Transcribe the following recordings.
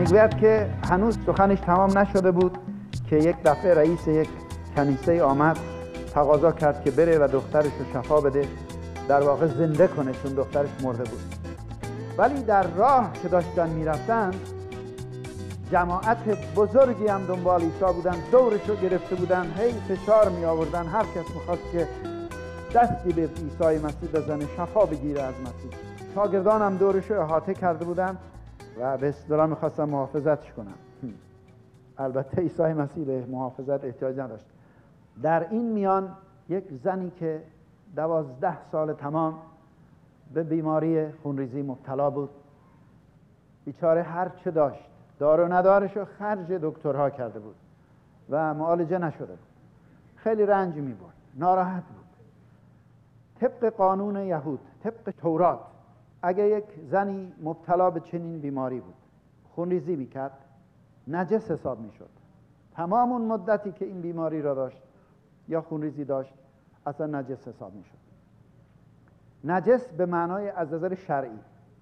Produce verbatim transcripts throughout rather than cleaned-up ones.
میگوید که هنوز سخنش تمام نشده بود که یک دفعه رئیس یک کنیسه آمد تقاضا کرد که بره و دخترش رو شفا بده، در واقع زنده کنه، چون دخترش مرده بود. ولی در راه که داشتن میرفتن جماعت بزرگی هم دنبال عیسی بودن، دورش رو گرفته بودن، هی فشار می آوردن، هر کس میخواست که دستی به عیسی مسیح بزنه، شفا بگیره از مسیح. شاگردان هم دورش رو احاطه کرده بودن و به اصطلاح میخواستن محافظتش کنن. البته عیسی مسیح به محافظت احتیاج نداشت. در این میان یک زنی که دوازده سال تمام به بیماری خونریزی مبتلا بود، بیچاره هر چه داشت دار و ندارش رو خرج دکترها کرده بود و معالجه نشده بود. خیلی رنج می برد، ناراحت بود. طبق قانون یهود، طبق تورات، اگه یک زنی مبتلا به چنین بیماری بود خونریزی میکرد، نجس حساب میشد. تمام اون مدتی که این بیماری را داشت یا خونریزی داشت اصلا نجس حساب میشد. نجس به معنای از نظر شرعی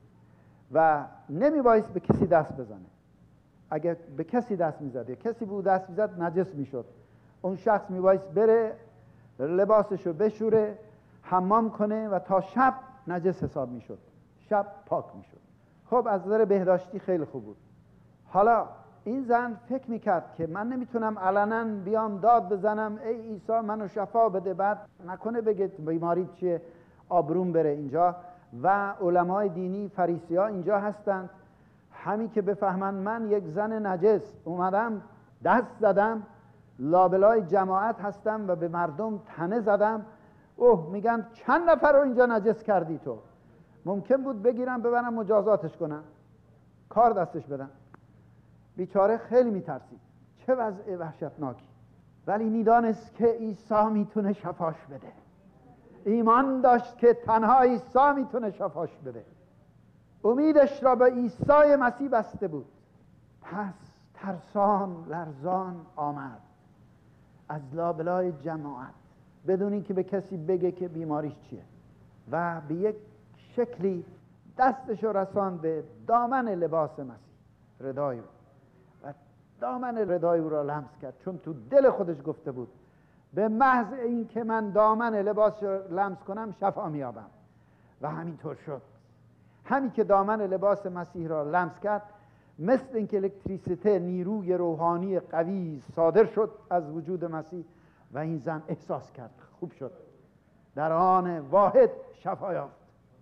و نمیبایست به کسی دست بزنه. اگه به کسی دست میزد یا کسی بود دست میزد نجس میشد. اون شخص میبایست بره لباسشو بشوره، حمام کنه و تا شب نجس حساب میشد، شب پاک میشد. خب از نظر بهداشتی خیلی خوب بود. حالا این زن فکر میکرد که من نمیتونم علنا بیام داد بزنم ای عیسی منو شفا بده، بعد نکنه بگه بیماری چیه، آبروم بره اینجا و علمای دینی فریسی ها اینجا هستند، همین که بفهمن من یک زن نجس اومدم دست زدم، لابلای جماعت هستم و به مردم تنه زدم، اوه میگن چند نفر رو اینجا نجس کردی تو، ممکن بود بگیرم ببرم مجازاتش کنم، کار دستش بدم. بیچاره خیلی میترسید، چه وضع وحشتناکی. ولی میدانست که عیسی میتونه شفاش بده، ایمان داشت که تنها عیسی میتونه شفاش بده، امیدش را به عیسی مسیح بسته بود. پس ترسان لرزان آمد از لابلای جماعت بدون اینکه به کسی بگه که بیماریش چیه و به یک شکلی دستش رو رساند به دامن لباس مسیح، ردای او، و دامن ردای او را لمس کرد، چون تو دل خودش گفته بود به محض این که من دامن لباس را لمس کنم شفا میابم. و همینطور شد. همین که دامن لباس مسیح را لمس کرد، مثل اینکه الکتریسیته، نیروی روحانی قوی صادر شد از وجود مسیح و این زن احساس کرد خوب شد، در آن واحد شفا یافت.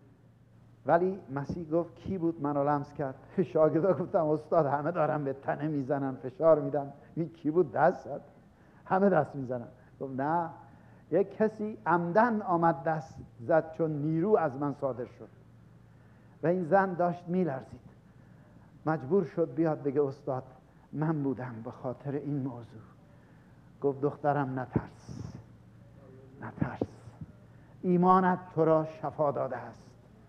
ولی مسیح گفت کی بود منو لمس کرد؟ شاگردا گفتم استاد همه دارن به تنه میزنن، فشار میدن، این کی بود دست زد؟ همه دست میزنن. گفت نه، یک کسی عمدن آمد دست زد چون نیرو از من صادر شد. و این زن داشت میلرزید، مجبور شد بیاد بگه استاد من بودم به خاطر این موضوع. گفت دخترم نترس، نترس، ایمانت تو را شفا داده است،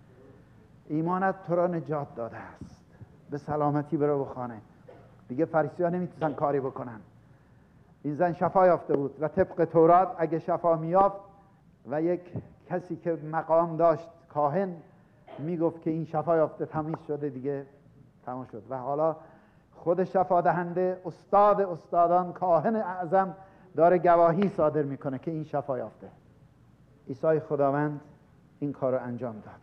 ایمانت تو را نجات داده است، به سلامتی برو به خانه. دیگه فریسی ها نمیتونن کاری بکنن. این زن شفا یافته بود و طبق تورات اگه شفا میافت و یک کسی که مقام داشت، کاهن، میگفت که این شفا یافته، تمیز شده، دیگه تمام شد. و حالا خود شفا دهنده، استاد استادان، کاهن اعظم داره گواهی صادر میکنه که این شفا یافته. عیسی خداوند این کار رو انجام داد.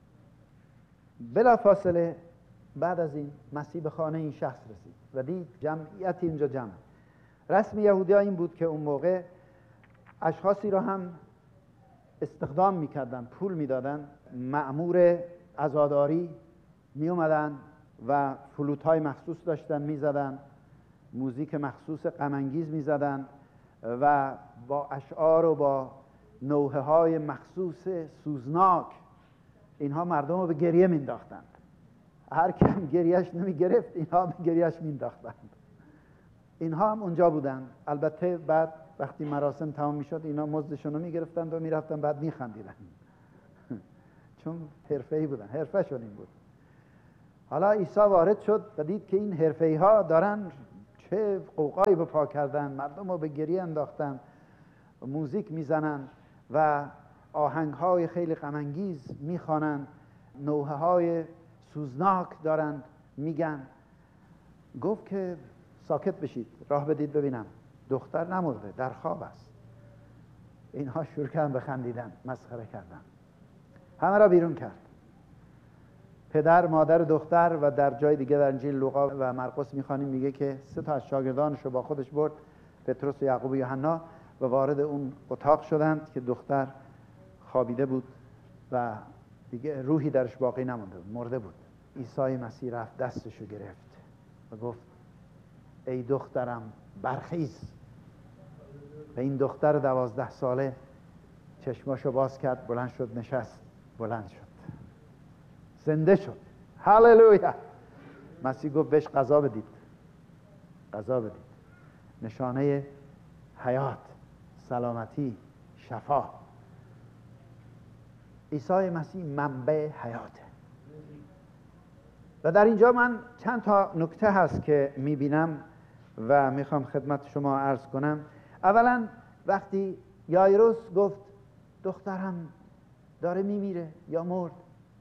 بلا فاصله بعد از این مسیح به خانه این شخص رسید و دید جمعیتی اینجا جمع. رسم یهودی ها این بود که اون موقع اشخاصی را هم استخدام میکردن، پول میدادن، مأمور عزاداری می اومدن و فلوت های مخصوص داشتن میزدن، موزیک مخصوص غم انگیز میزدن و با اشعار و با نوحه های مخصوص سوزناک اینها مردم رو به گریه مینداختند. هر کم گریهش نمی گرفت اینها به گریهش مینداختند. اینها هم اونجا بودن. البته بعد وقتی مراسم تمام میشد اینا مزدشون رو میگرفتند و میرفتن، بعد میخندیدن چون حرفه‌ای بودن، حرفه‌شون این بود. حالا عیسی وارد شد و دید که این حرفه‌ای ها دارن چه قوقایی به پا کردن، مردم رو به گریه انداختن، موزیک میزنن و آهنگ های خیلی غم انگیز میخوانن، نوحه های سوزناک دارن میگن. گفت که ساکت بشید، راه بدید ببینم. دختر نمرده، در خواب است. اینها شروع کردن بخندیدن، مسخره کردن، همه را بیرون کرد. پدر، مادر، دختر و در جای دیگه در انجیل لوقا و مرقس میخوانیم میگه که سه تا از شاگردانش رو با خودش برد، پتروس و یعقوب و یوحنا، و وارد اون اتاق شدند که دختر خوابیده بود و دیگه روحی درش باقی نمونده بود، مرده بود. عیسی مسیح رفت دستشو گرفت و گفت ای دخترم برخیز. و این دختر دوازده ساله چشماشو باز کرد، بلند شد، نشست، بلند شد، زنده شد. هللویا. مسیح گفت بهش غذا بدید، غذا بدید. نشانه حیات، سلامتی، شفا. عیسی مسیح منبع حیاته. و در اینجا من چند تا نکته هست که میبینم و میخوام خدمت شما عرض کنم. اولا وقتی یایروس گفت دخترم داره میمیره یا مرد،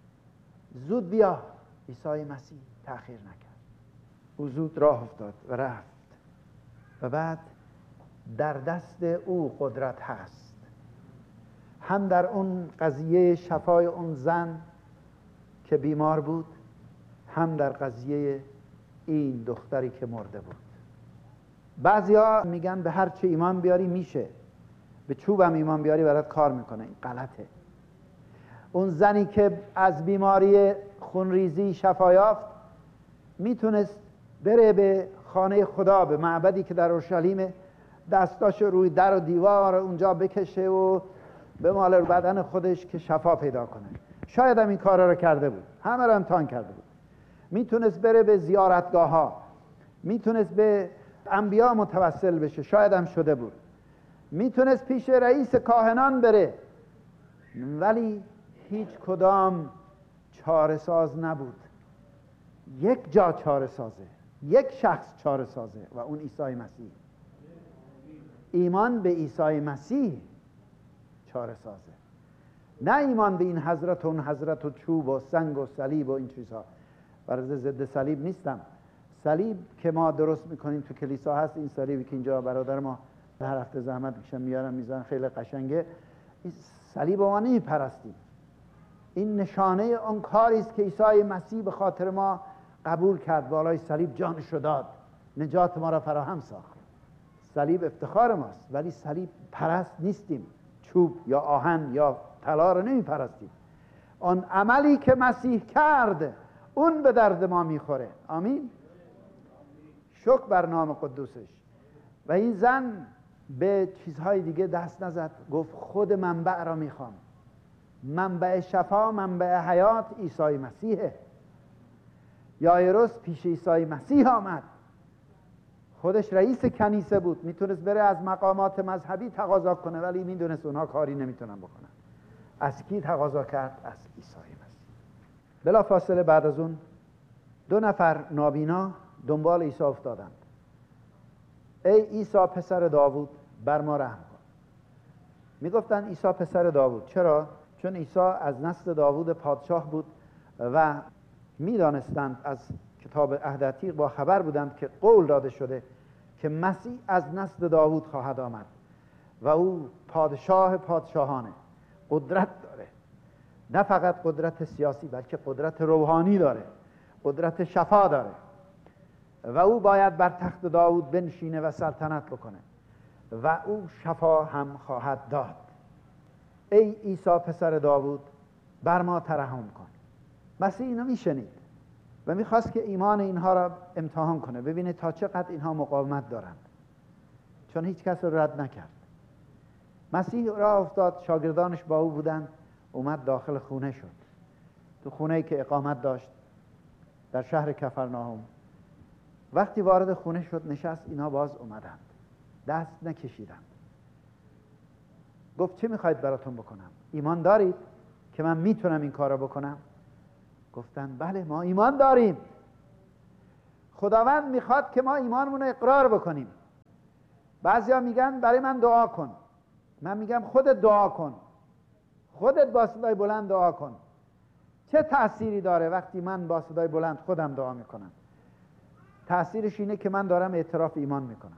زود بیا، عیسی مسیح تأخیر نکرد، او زود راه افتاد و رفت. و بعد در دست او قدرت هست، هم در اون قضیه شفای اون زن که بیمار بود، هم در قضیه این دختری که مرده بود. بعضیا میگن به هر چه ایمان بیاری میشه، به چوبم ایمان بیاری برات کار میکنه. این غلطه. اون زنی که از بیماری خونریزی شفا یافت میتونست بره به خانه خدا، به معبدی که در اورشلیم، دستاشو روی در و دیوار اونجا بکشه و به مال بدن خودش که شفا پیدا کنه. شاید هم این کارا رو کرده بود، همه رو امتحان کرده بود. میتونست بره به زیارتگاه ها، میتونست به انبیا متوسل بشه، شاید هم شده بود. میتونست پیش رئیس کاهنان بره، ولی هیچ کدام چاره ساز نبود. یک جا چاره سازه، یک شخص چاره سازه و اون عیسی مسیح. ایمان به عیسی مسیح چاره سازه، نه ایمان به این حضرت و اون حضرت و چوب و سنگ و صلیب و این چیزها. برای ضد صلیب نیستم. صلیب که ما درست میکنیم تو کلیسا هست، این صلیبی که اینجا برادر ما هر هفته زحمت میکشن میارن میزنن، خیلی قشنگه. این صلیب ما نمیپرستیم، این نشانه اون کاری است که عیسی مسیح به خاطر ما قبول کرد، بالای صلیب جانش رو داد، نجات ما را فراهم ساخت. صلیب افتخار ماست، ولی صلیب پرست نیستیم. چوب یا آهن یا طلا رو نمیپرستیم. آن عملی که مسیح کرد اون به درد ما میخوره. آمین. شکر بر نام قدوسش. و این زن به چیزهای دیگه دست نزد، گفت خود منبع را میخوام. منبع شفا، منبع حیات عیسی مسیحه. یایروس پیش عیسی مسیح آمد، خودش رئیس کنیسه بود، میتونست بره از مقامات مذهبی تقاضا کنه، ولی میدونست اونها کاری نمیتونن بکنن. از کی تقاضا کرد؟ از عیسی مسیح. بلا فاصله بعد از اون دو نفر نابینا دنبال عیسی افتادند. ای عیسی پسر داوود بر ما رحم کن. میگفتن عیسی پسر داوود. چرا؟ چون عیسی از نسل داوود پادشاه بود و میدانستند، از کتاب عهد عتیق با خبر بودند که قول داده شده که مسیح از نسل داوود خواهد آمد و او پادشاه پادشاهانه، قدرت داره، نه فقط قدرت سیاسی بلکه قدرت روحانی داره، قدرت شفا داره و او باید بر تخت داوود بنشینه و سلطنت بکنه و او شفا هم خواهد داد. ای عیسی پسر داوود بر ما ترحم کن. مسیح اینو میشنید و میخواست که ایمان اینها را امتحان کنه، ببینه تا چقدر اینها مقاومت دارند، چون هیچ کس رو رد نکرد. مسیح راه افتاد، شاگردانش با او بودند، اومد داخل خونه شد، تو خونه‌ای که اقامت داشت در شهر کفرناهم. وقتی وارد خونه شد نشست، اینها باز اومدند، دست نکشیدند. گفت چه میخواید براتون بکنم؟ ایمان دارید که من میتونم این کار را بکنم؟ گفتن بله ما ایمان داریم. خداوند میخواد که ما ایمانمون رو اقرار بکنیم. بعضیا میگن برای من دعا کن. من میگم خودت دعا کن، خودت با صدای بلند دعا کن. چه تأثیری داره وقتی من با صدای بلند خودم دعا میکنم؟ تأثیرش اینه که من دارم اعتراف ایمان میکنم.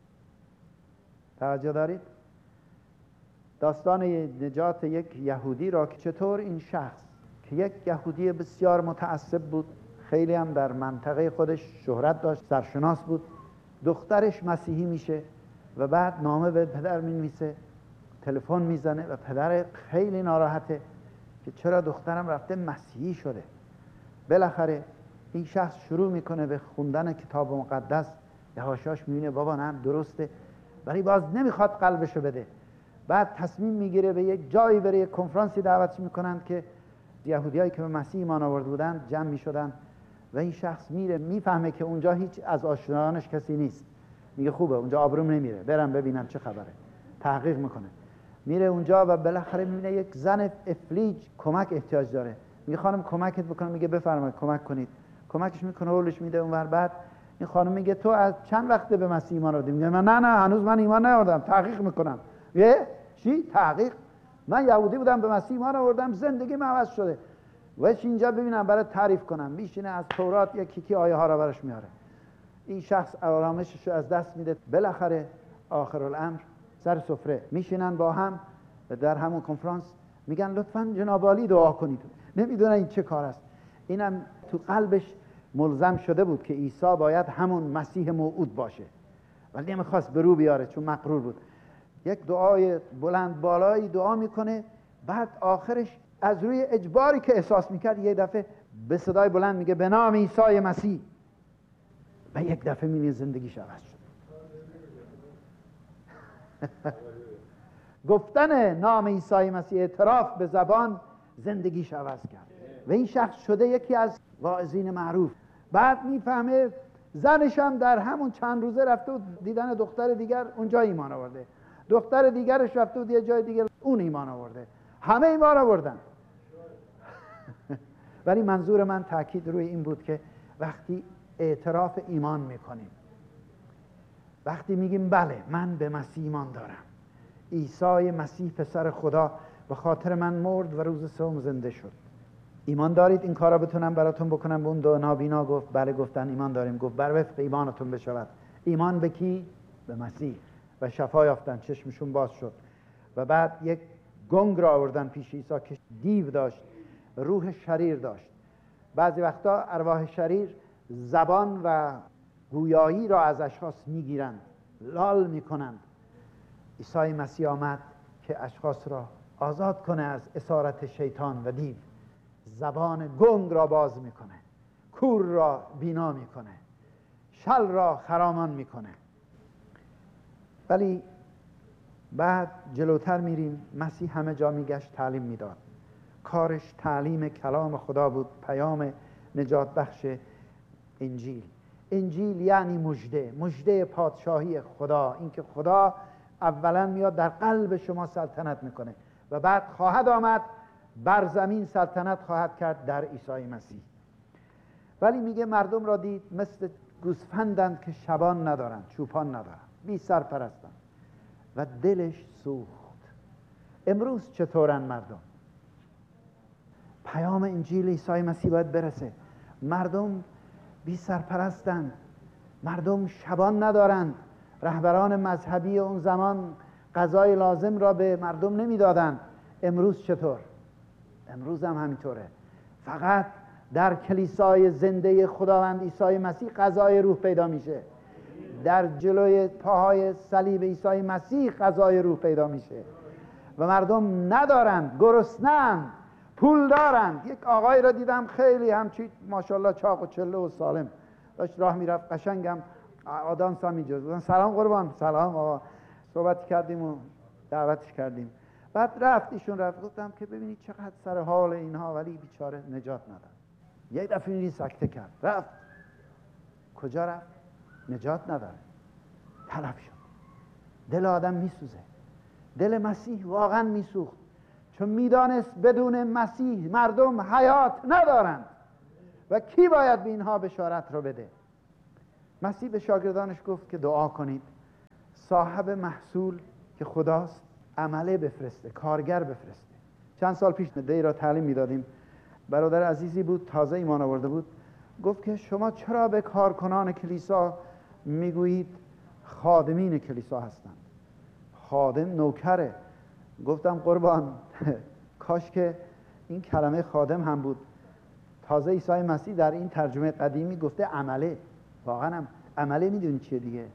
توجه دارید؟ داستان نجات یک یهودی را که چطور این شخص که یک یهودی بسیار متعصب بود، خیلی هم در منطقه خودش شهرت داشت، سرشناس بود، دخترش مسیحی میشه و بعد نامه به پدر مینویسه، تلفن میزنه و پدر خیلی ناراحته که چرا دخترم رفته مسیحی شده. بالاخره این شخص شروع میکنه به خوندن کتاب مقدس، یهاشاش میبینه بابا نه درسته، ولی باز نمیخواد قلبشو بده. بعد تصمیم میگیره به یک جایی بره، یک کنفرانسی دعوتش میکنند که یهودیایی که به مسیح ایمان آورده بودن جمع میشدن و این شخص میره، میفهمه که اونجا هیچ از آشنایانش کسی نیست، میگه خوبه اونجا آبروم نمیره، برم ببینم چه خبره. تحقیق میکنه، میره اونجا و بالاخره میبینه یک زن افلیج کمک احتیاج داره. میگه خانم کمکت بکنم؟ میگه بفرمایید کمک کنید. کمکش میکنه، هولش میده اونور. بعد این خانم میگه تو از چند وقته به مسیح ایمان آوردی؟ میگه نه نه هنوز من ایمان نیاوردم، تحقیق میکنم. یه چی تحقیق؟ من یهودی بودم به مسیح ایمان آوردم، زندگی من عوض شده. وش اینجا ببینم برای تعریف کنم. میشینه از تورات یکی یکی آیه ها را براش میاره. این شخص آرامشش از دست میده. بالاخره آخرالامر سر سفره میشینن با هم در همون کنفرانس، میگن لطفاً جناب عالی دعا کنید. نمیدونه این چه کار است. اینم تو قلبش ملزم شده بود که عیسی باید همون مسیح موعود باشه، ولی نمیخواست به رو بیاره چون مغرور بود. یک دعای بلند بالایی دعا میکنه، بعد آخرش از روی اجباری که احساس میکرد یه دفعه به صدای بلند میگه به نام عیسی مسیح، و یک دفعه میبینه زندگیش عوض شد. گفتن نام عیسی مسیح، اعتراف به زبان، زندگیش عوض کرد و این شخص شده یکی از واعظین معروف. بعد میفهمه زنش هم در همون چند روزه رفته و دیدن دختر دیگر اونجا ایمان آورده، دختر دیگرش رفته و یه جای دیگر اون ایمان آورده، همه ایمان آوردن. ولی منظور من تاکید روی این بود که وقتی اعتراف ایمان میکنیم، وقتی میگیم بله من به مسیح ایمان دارم، عیسی مسیح پسر خدا به خاطر من مرد و روز سوم زنده شد، ایمان دارید این کارا بتونم براتون بکنم؟ به اون دو نابینا گفت بله. گفتن ایمان داریم. گفت بر وفق ایمانتون بشود. ایمان به کی؟ به مسیح. و شفا یافتن، چشمشون باز شد. و بعد یک گنگ را آوردن پیش عیسی که دیو داشت، روح شریر داشت. بعضی وقتا ارواح شریر زبان و گویایی را از اشخاص میگیرند، لال میکنند. عیسی مسیح آمد که اشخاص را آزاد کنه از اسارت شیطان و دیو. زبان گنگ را باز میکنه، کور را بینا میکنه، شل را خرامان میکنه. ولی بعد جلوتر میریم، مسیح همه جا میگشت، تعلیم میداد. کارش تعلیم کلام خدا بود، پیام نجات بخش انجیل. انجیل یعنی مژده، مژده پادشاهی خدا، اینکه خدا اولا میاد در قلب شما سلطنت میکنه و بعد خواهد آمد بر زمین سلطنت خواهد کرد در عیسی مسیح. ولی میگه مردم را دید مثل گوسفندند که شبان ندارن، چوپان ندارن، بی سرپرستن و دلش سوخت. امروز چطورن مردم؟ پیام انجیل عیسی مسیح باید برسه. مردم بی سرپرستند، مردم شبان ندارند. رهبران مذهبی اون زمان غذای لازم را به مردم نمیدادند. امروز چطور؟ امروز هم همینطوره. فقط در کلیسای زنده خداوند عیسی مسیح غذای روح پیدا میشه. در جلوی پاهای صلیب عیسی مسیح غذای روح پیدا میشه و مردم ندارند، گرسنه‌اند، پول دارند. یک آقای را دیدم خیلی همچی ماشاءالله چاق و چله و سالم داشت راه میرفت، قشنگم آدم هم اینجا. سلام قربان. سلام آقا. صحبت کردیم و دعوتش کردیم. بعد رفت، ایشون رفت. گفتم که ببینید چقدر سر حال اینها، ولی بیچاره نجات نداره. یک دفعه اینی سکته کرد، رفت. کجا رفت؟ نجات نداره، تلف شد. دل آدم میسوزه. دل مسیح واقعا میسوخت، چون میدانست بدون مسیح مردم حیات ندارند و کی باید به اینها بشارت رو بده؟ مسیح به شاگردانش گفت که دعا کنید صاحب محصول که خداست عمله بفرسته، کارگر بفرسته. چند سال پیش دی را تعلیم میدادیم. برادر عزیزی بود، تازه ایمان آورده بود. گفت که شما چرا به کارکنان کلیسا میگویید خادمین کلیسا هستند؟ خادم نوکره. گفتم قربان کاش که این کلمه خادم هم بود. تازه عیسی مسیح در این ترجمه قدیمی گفته عمله. واقعا هم عمله میدونی چیه دیگه؟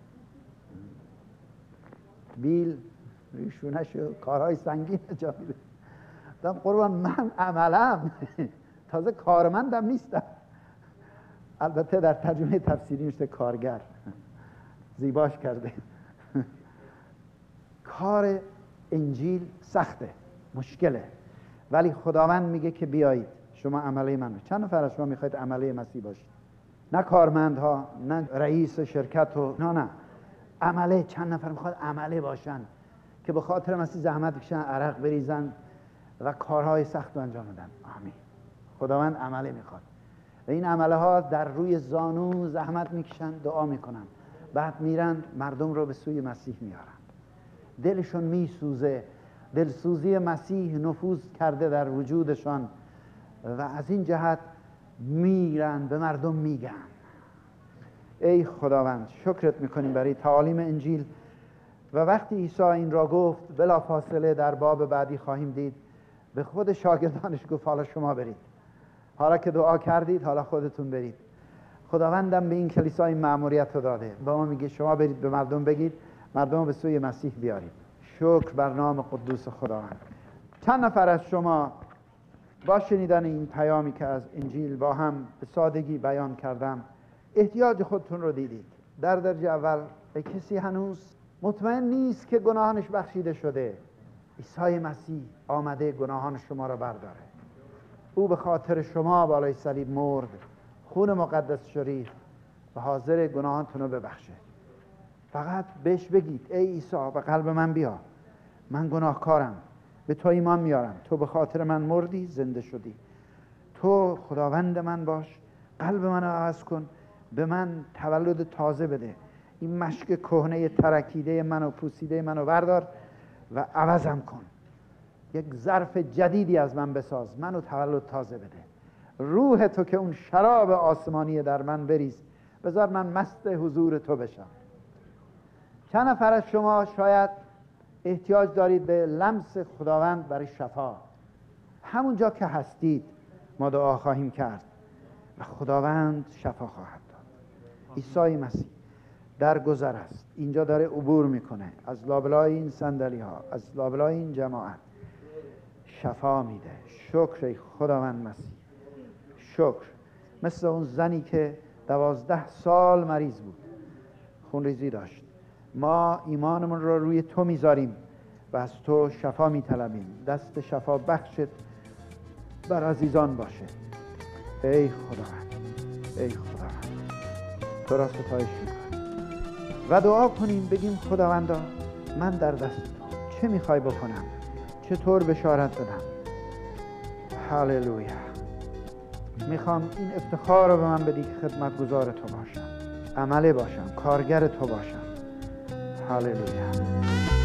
بیل ریشونش و کارهای سنگین جا میده. گفتم قربان من عملم تازه کارمندم نیستم. البته در ترجمه تفسیری میشه کارگر، زیباش کرده. کار انجیل سخته، مشکله، ولی خداوند میگه که بیایید شما عمله من. چند نفر از شما میخواید عمله مسیح باشید؟ نه کارمندها، نه رئیس شرکت و نه نه عمله. چند نفر میخواد عمله باشن که به خاطر مسیح زحمت بکشن، عرق بریزن و کارهای سخت رو انجام بدن؟ آمین. خداوند عمله میخواد. و این عمله ها در روی زانو زحمت میکشن، دعا میکنن، بعد میرن مردم رو به سوی مسیح میارن. دلشون میسوزه، دلسوزی مسیح نفوذ کرده در وجودشان و از این جهت میرن به مردم میگن. ای خداوند شکرت میکنیم برای تعالیم انجیل. و وقتی عیسی این را گفت بلافاصله در باب بعدی خواهیم دید به خود شاگردانش گفت حالا شما برید، حالا که دعا کردید حالا خودتون برید. خداوندم به این کلیسا این مأموریت رو داده، به ما میگه شما برید به مردم بگید، مردم به سوی مسیح بیارید. شکر بر نام قدوس خداوند. چند نفر از شما با شنیدن این پیامی که از انجیل با هم به سادگی بیان کردم احتیاج خودتون رو دیدید؟ در درجه اول کسی هنوز مطمئن نیست که گناهانش بخشیده شده. عیسی مسیح آمده گناهان شما را برداره. او به خاطر شما بالای صلیب مرد، خون مقدس شریف و حاضر گناهانتون رو ببخشه. فقط بهش بگید ای عیسی به قلب من بیا، من گناهکارم، به تو ایمان میارم، تو به خاطر من مردی زنده شدی، تو خداوند من باش، قلب من رو عوض کن، به من تولد تازه بده، این مشک کهنه ترکیده من و پوسیده منو بردار و عوضم کن، یک ظرف جدیدی از من بساز، منو تولد تازه بده، روح تو که اون شراب آسمانی در من بریز، بذار من مست حضور تو بشم. چند نفر از شما شاید احتیاج دارید به لمس خداوند برای شفا؟ همونجا که هستید ما دعا خواهیم کرد و خداوند شفا خواهد داد. عیسی مسیح در گذر است، اینجا داره عبور میکنه از لابلای این صندلی ها، از لابلای این جماعت، شفا میده. شکر ای خداوند مسیح، شکر. مثل اون زنی که دوازده سال مریض بود، خونریزی داشت، ما ایمانمون رو روی تو میذاریم و از تو شفا میطلبیم. دست شفا بخشت بر عزیزان باشه. ای خداوند، ای خداوند، تو را ستایش میکنیم و دعا کنیم، بگیم خداوندا من در دست تو، چه میخوای بکنم، چطور بشارت بدم؟ هللویا. میخوام این افتخار رو به من بدی که خدمتگزار تو باشم، عمله باشم، کارگر تو باشم. هللویا.